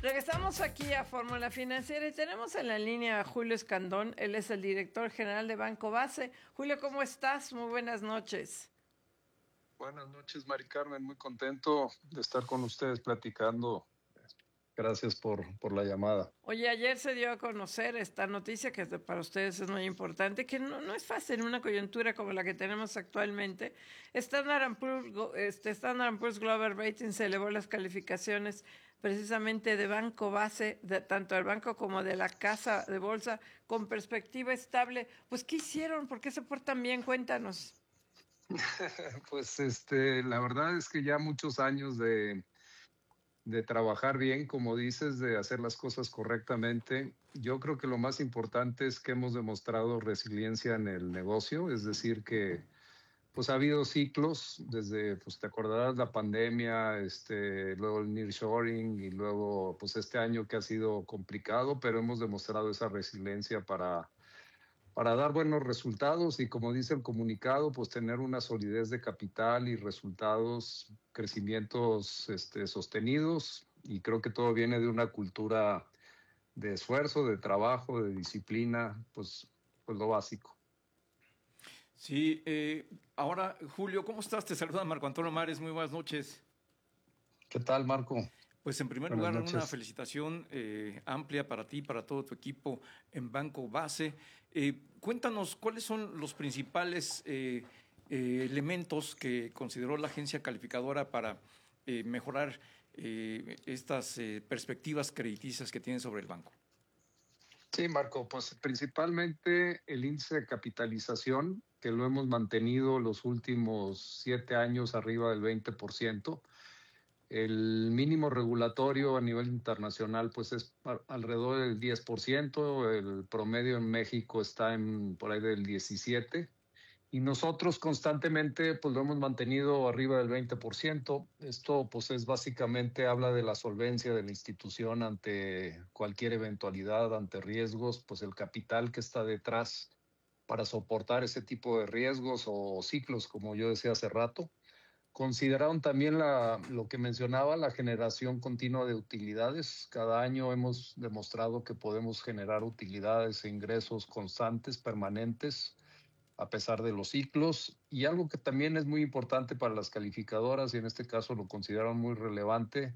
Regresamos aquí a Fórmula Financiera y tenemos en la línea a Julio Escandón. Él es el director general de Banco Base. Julio, ¿cómo estás? Muy buenas noches. Buenas noches, Mari Carmen. Muy contento de estar con ustedes platicando. Gracias por la llamada. Oye, ayer se dio a conocer esta noticia que para ustedes es muy importante, que no es fácil en una coyuntura como la que tenemos actualmente. Standard & Poor's Global Rating se elevó las calificaciones precisamente de Banco Base, tanto del banco como de la casa de bolsa, con perspectiva estable. Pues, ¿qué hicieron? ¿Por qué se portan bien? Cuéntanos. Pues la verdad es que ya muchos años de trabajar bien, como dices, de hacer las cosas correctamente. Yo creo que lo más importante es que hemos demostrado resiliencia en el negocio, es decir, que pues ha habido ciclos desde, pues te acordarás, la pandemia, luego el nearshoring y luego pues este año que ha sido complicado, pero hemos demostrado esa resiliencia para dar buenos resultados y, como dice el comunicado, pues tener una solidez de capital y resultados, crecimientos sostenidos, y creo que todo viene de una cultura de esfuerzo, de trabajo, de disciplina, pues lo básico. Sí, ahora, Julio, ¿cómo estás? Te saluda Marco Antonio Mares, muy buenas noches. ¿Qué tal, Marco? Pues en primer Buenas lugar, noches. una felicitación amplia para ti, para todo tu equipo en Banco Base. Cuéntanos, ¿cuáles son los principales elementos que consideró la agencia calificadora para mejorar estas perspectivas crediticias que tienen sobre el banco? Sí, Marco, pues principalmente el índice de capitalización, que lo hemos mantenido los últimos 7 años arriba del 20%. El mínimo regulatorio a nivel internacional pues es alrededor del 10%, el promedio en México está por ahí del 17%, y nosotros constantemente pues lo hemos mantenido arriba del 20%. Esto pues es básicamente habla de la solvencia de la institución ante cualquier eventualidad, ante riesgos, pues el capital que está detrás para soportar ese tipo de riesgos o ciclos, como yo decía hace rato. Consideraron también lo que mencionaba, la generación continua de utilidades. Cada año hemos demostrado que podemos generar utilidades e ingresos constantes, permanentes, a pesar de los ciclos. Y algo que también es muy importante para las calificadoras, y en este caso lo consideraron muy relevante,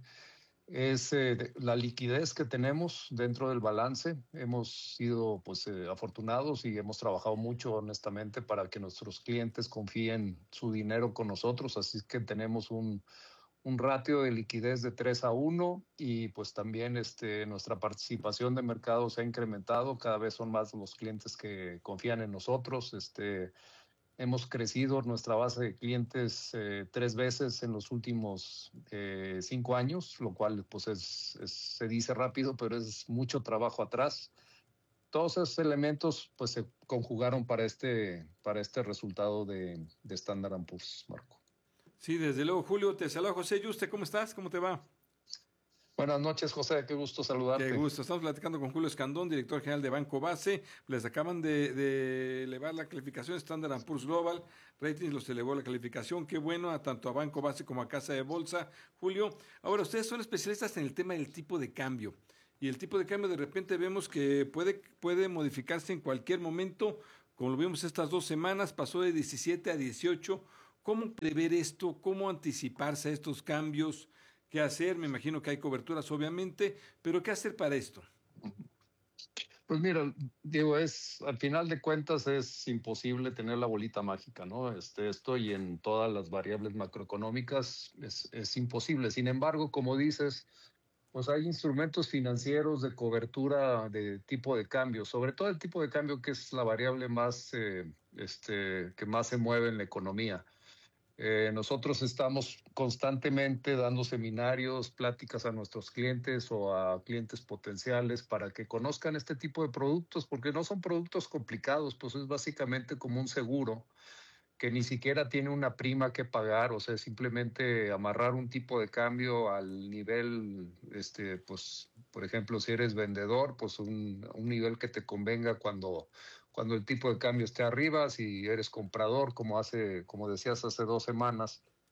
es la liquidez que tenemos dentro del balance. Hemos sido afortunados y hemos trabajado mucho honestamente para que nuestros clientes confíen su dinero con nosotros, así que tenemos un ratio de liquidez de 3-1, y pues también nuestra participación de mercado se ha incrementado. Cada vez son más los clientes que confían en nosotros. Hemos crecido nuestra base de clientes 3 veces en los últimos 5 años, lo cual pues se dice rápido, pero es mucho trabajo atrás. Todos esos elementos pues se conjugaron para este resultado de Standard & Poor's, Marco. Sí, desde luego, Julio. Te saluda José Yuste. ¿Cómo estás? ¿Cómo te va? Buenas noches, José. Qué gusto saludarte. Qué gusto. Estamos platicando con Julio Escandón, director general de Banco Base. Les acaban de elevar la calificación. Standard & Poor's Global Ratings los elevó la calificación. Qué bueno, tanto a Banco Base como a Casa de Bolsa. Julio, ahora ustedes son especialistas en el tema del tipo de cambio. Y el tipo de cambio de repente vemos que puede modificarse en cualquier momento. Como lo vimos estas 2 semanas, pasó de 17 a 18. ¿Cómo prever esto? ¿Cómo anticiparse a estos cambios? ¿Qué hacer? Me imagino que hay coberturas, obviamente, pero ¿qué hacer para esto? Pues mira, digo, al final de cuentas es imposible tener la bolita mágica, ¿no? Esto y en todas las variables macroeconómicas es imposible. Sin embargo, como dices, pues hay instrumentos financieros de cobertura de tipo de cambio, sobre todo el tipo de cambio, que es la variable más, que más se mueve en la economía. Nosotros estamos constantemente dando seminarios, pláticas a nuestros clientes o a clientes potenciales para que conozcan este tipo de productos, porque no son productos complicados, pues es básicamente como un seguro que ni siquiera tiene una prima que pagar. O sea, simplemente amarrar un tipo de cambio al nivel, pues, por ejemplo, si eres vendedor, pues un nivel que te convenga cuando el tipo de cambio esté arriba. Si eres comprador, como decías hace 2 semanas,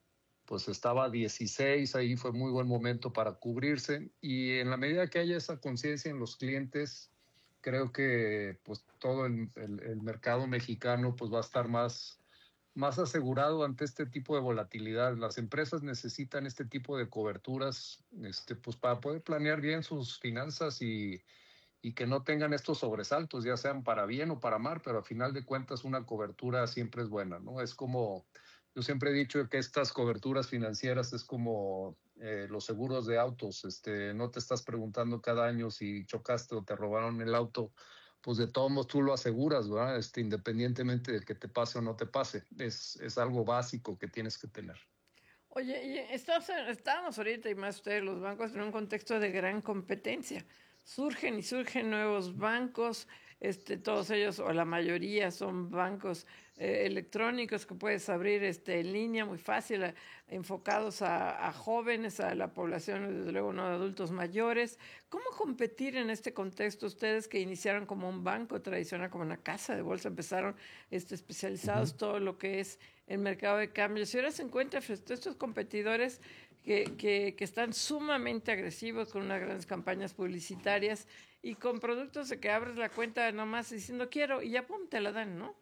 pues estaba a 16, ahí fue muy buen momento para cubrirse. Y en la medida que haya esa conciencia en los clientes, creo que pues todo el mercado mexicano pues va a estar más asegurado ante este tipo de volatilidad. Las empresas necesitan este tipo de coberturas pues para poder planear bien sus finanzas y que no tengan estos sobresaltos, ya sean para bien o para mal, pero a final de cuentas una cobertura siempre es buena, ¿no? Es como, yo siempre he dicho que estas coberturas financieras es como los seguros de autos, no te estás preguntando cada año si chocaste o te robaron el auto, pues de todos modos tú lo aseguras, ¿verdad? Independientemente de que te pase o no te pase, es algo básico que tienes que tener. Oye, y estábamos ahorita, y más ustedes, los bancos, en un contexto de gran competencia. Surgen y surgen nuevos bancos, todos ellos, o la mayoría, son bancos electrónicos que puedes abrir en línea muy fácil, enfocados a jóvenes, a la población, desde luego no de adultos mayores. ¿Cómo competir en este contexto? Ustedes que iniciaron como un banco tradicional, como una casa de bolsa, empezaron especializados todo lo que es el mercado de cambios. Y ahora se encuentran frente a estos competidores que están sumamente agresivos con unas grandes campañas publicitarias y con productos de que abres la cuenta nomás diciendo quiero y ya pum, te la dan, ¿no?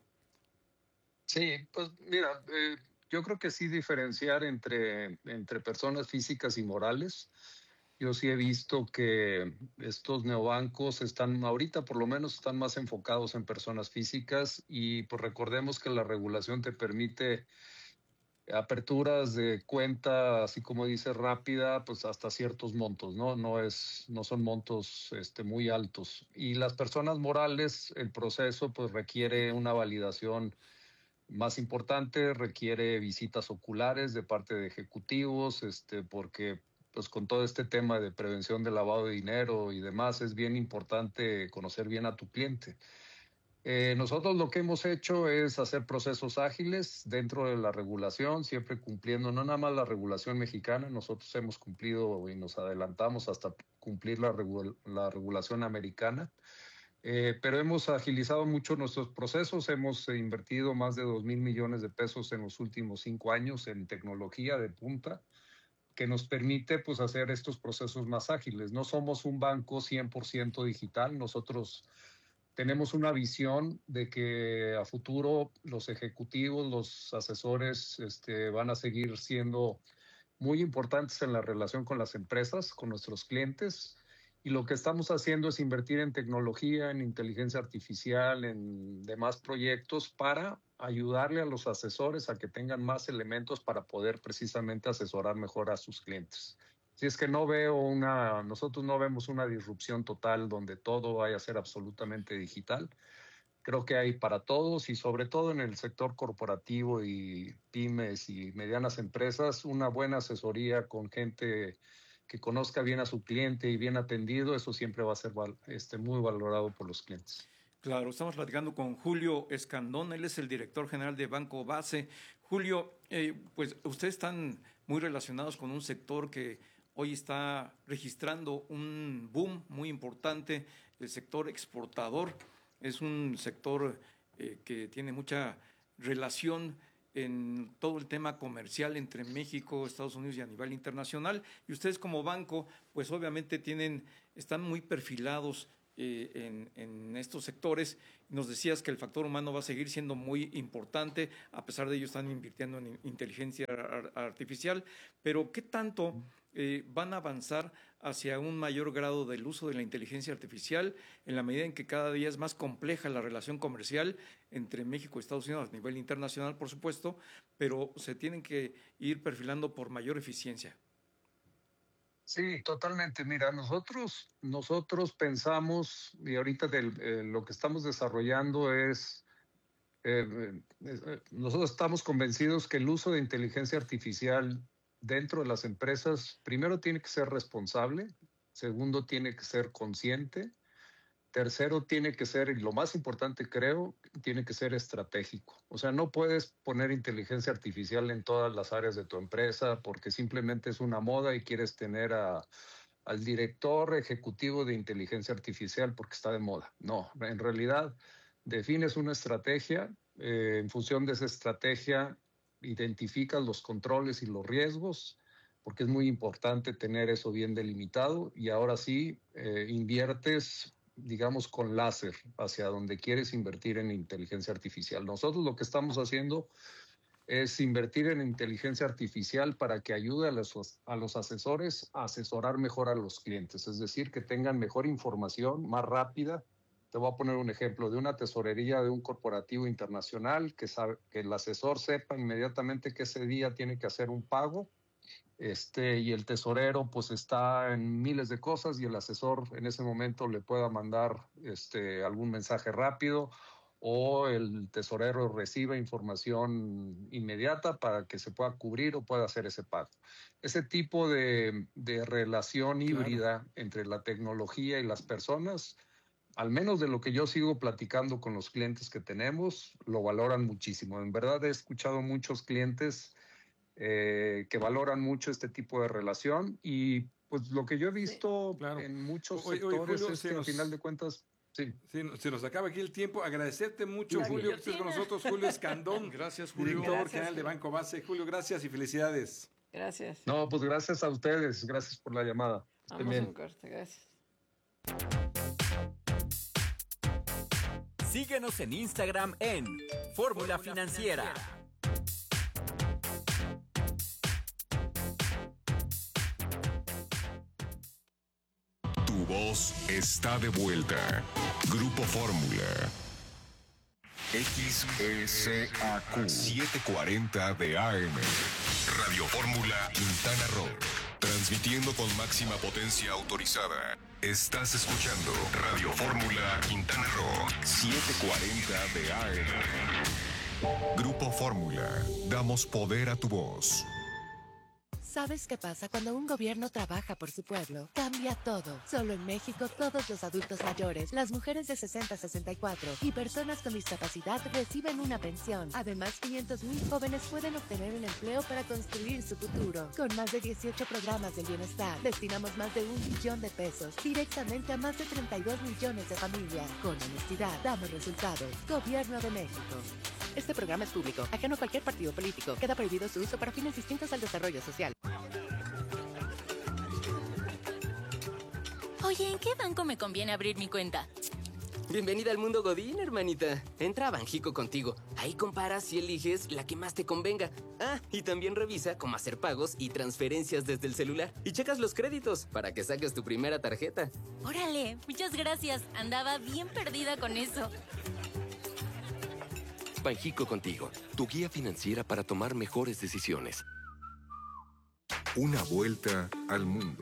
Sí, pues mira, yo creo que sí diferenciar entre personas físicas y morales. Yo sí he visto que estos neobancos están, ahorita por lo menos, están más enfocados en personas físicas y pues recordemos que la regulación te permite aperturas de cuenta, así como dice, rápida, pues hasta ciertos montos, ¿no? No son montos muy altos. Y las personas morales, el proceso pues requiere una validación más importante, requiere visitas oculares de parte de ejecutivos, porque pues con todo este tema de prevención de lavado de dinero y demás, es bien importante conocer bien a tu cliente. Nosotros lo que hemos hecho es hacer procesos ágiles dentro de la regulación, siempre cumpliendo no nada más la regulación mexicana, nosotros hemos cumplido y nos adelantamos hasta cumplir la regulación americana. Pero hemos agilizado mucho nuestros procesos, hemos invertido más de 2,000 millones de pesos en los últimos 5 años en tecnología de punta que nos permite pues hacer estos procesos más ágiles. No somos un banco 100% digital, nosotros tenemos una visión de que a futuro los ejecutivos, los asesores van a seguir siendo muy importantes en la relación con las empresas, con nuestros clientes. Y lo que estamos haciendo es invertir en tecnología, en inteligencia artificial, en demás proyectos para ayudarle a los asesores a que tengan más elementos para poder precisamente asesorar mejor a sus clientes. Si es que nosotros no vemos una disrupción total donde todo vaya a ser absolutamente digital. Creo que hay para todos y sobre todo en el sector corporativo y pymes y medianas empresas, una buena asesoría con gente que conozca bien a su cliente y bien atendido, eso siempre va a ser muy valorado por los clientes. Claro, estamos platicando con Julio Escandón, él es el director general de Banco Base. Julio, pues ustedes están muy relacionados con un sector que hoy está registrando un boom muy importante, el sector exportador. Es un sector que tiene mucha relación en todo el tema comercial entre México, Estados Unidos y a nivel internacional. Y ustedes como banco, pues obviamente están muy perfilados en estos sectores. Nos decías que el factor humano va a seguir siendo muy importante, a pesar de ello están invirtiendo en inteligencia artificial, pero ¿qué tanto van a avanzar hacia un mayor grado del uso de la inteligencia artificial en la medida en que cada día es más compleja la relación comercial entre México y Estados Unidos a nivel internacional, por supuesto, pero se tienen que ir perfilando por mayor eficiencia? Sí, totalmente. Mira, nosotros pensamos, y ahorita lo que estamos desarrollando nosotros estamos convencidos que el uso de inteligencia artificial dentro de las empresas, primero tiene que ser responsable, segundo tiene que ser consciente, tercero tiene que ser, y lo más importante creo, tiene que ser estratégico. O sea, no puedes poner inteligencia artificial en todas las áreas de tu empresa porque simplemente es una moda y quieres tener al director ejecutivo de inteligencia artificial porque está de moda. No, en realidad defines una estrategia, en función de esa estrategia identificas los controles y los riesgos, porque es muy importante tener eso bien delimitado, y ahora sí inviertes, digamos, con láser hacia donde quieres invertir en inteligencia artificial. Nosotros lo que estamos haciendo es invertir en inteligencia artificial para que ayude a los asesores a asesorar mejor a los clientes, es decir, que tengan mejor información, más rápida. Te voy a poner un ejemplo de una tesorería de un corporativo internacional, que el asesor sepa inmediatamente que ese día tiene que hacer un pago, y el tesorero pues está en miles de cosas, y el asesor en ese momento le pueda mandar algún mensaje rápido, o el tesorero reciba información inmediata para que se pueda cubrir o pueda hacer ese pago. Ese tipo de relación híbrida entre la tecnología y las personas, al menos de lo que yo sigo platicando con los clientes que tenemos, lo valoran muchísimo. En verdad he escuchado muchos clientes que valoran mucho este tipo de relación, y pues lo que yo he visto claro. en muchos sectores Julio, es que al final de cuentas... Sí. Se nos acaba aquí el tiempo. Agradecerte mucho, Julio, que estés con nosotros. Julio Escandón, gracias, Julio. Director general de Banco Base. Julio, gracias y felicidades. Gracias. No, pues gracias a ustedes. Gracias por la llamada. Vamos a un corte, gracias. Síguenos en Instagram en Fórmula Financiera. Tu voz está de vuelta. Grupo Fórmula. XECAQ 740 de AM. Radio Fórmula Quintana Roo. Transmitiendo con máxima potencia autorizada. Estás escuchando Radio Fórmula Quintana Roo 740 de AM. Grupo Fórmula. Damos poder a tu voz. ¿Sabes qué pasa cuando un gobierno trabaja por su pueblo? Cambia todo. Solo en México, todos los adultos mayores, las mujeres de 60 a 64 y personas con discapacidad reciben una pensión. Además, 500,000 jóvenes pueden obtener un empleo para construir su futuro. Con más de 18 programas del bienestar, destinamos más de 1 billón de pesos directamente a más de 32 millones de familias. Con honestidad, damos resultados. Gobierno de México. Este programa es público, ajeno a cualquier partido político. Queda prohibido su uso para fines distintos al desarrollo social. Oye, ¿en qué banco me conviene abrir mi cuenta? Bienvenida al mundo Godín, hermanita. Entra a Banjico contigo. Ahí comparas y eliges la que más te convenga. Ah, y también revisa cómo hacer pagos y transferencias desde el celular. Y checas los créditos para que saques tu primera tarjeta. Órale, muchas gracias. Andaba bien perdida con eso. Banjico contigo, tu guía financiera para tomar mejores decisiones. Una vuelta al mundo.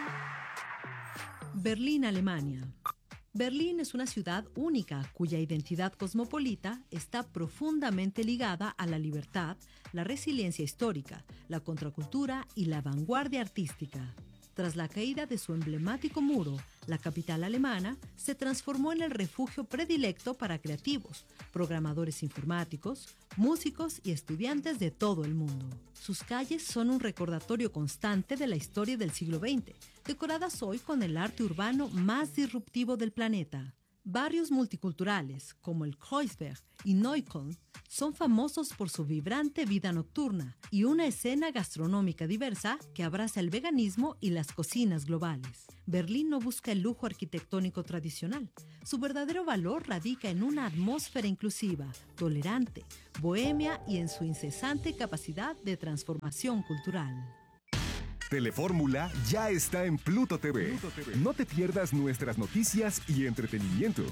Berlín, Alemania. Berlín es una ciudad única cuya identidad cosmopolita está profundamente ligada a la libertad, la resiliencia histórica, la contracultura y la vanguardia artística. Tras la caída de su emblemático muro, la capital alemana se transformó en el refugio predilecto para creativos, programadores informáticos, músicos y estudiantes de todo el mundo. Sus calles son un recordatorio constante de la historia del siglo XX, decoradas hoy con el arte urbano más disruptivo del planeta. Barrios multiculturales, como el Kreuzberg y Neukölln, son famosos por su vibrante vida nocturna y una escena gastronómica diversa que abraza el veganismo y las cocinas globales. Berlín no busca el lujo arquitectónico tradicional. Su verdadero valor radica en una atmósfera inclusiva, tolerante, bohemia y en su incesante capacidad de transformación cultural. Telefórmula ya está en Pluto TV. No te pierdas nuestras noticias y entretenimiento.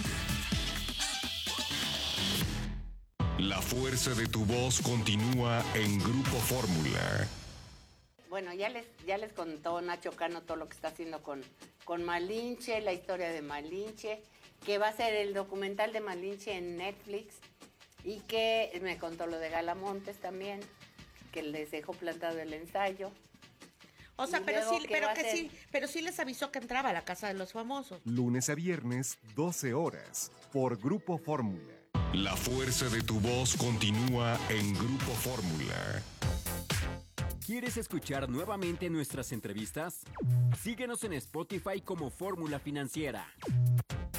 La fuerza de tu voz continúa en Grupo Fórmula. Bueno, ya les contó Nacho Cano todo lo que está haciendo con Malinche, la historia de Malinche, que va a ser el documental de Malinche en Netflix, y que me contó lo de Galamontes también, que les dejó plantado el ensayo. O sea, pero sí les avisó que entraba a la Casa de los Famosos. Lunes a viernes, 12 horas, por Grupo Fórmula. La fuerza de tu voz continúa en Grupo Fórmula. ¿Quieres escuchar nuevamente nuestras entrevistas? Síguenos en Spotify como Fórmula Financiera.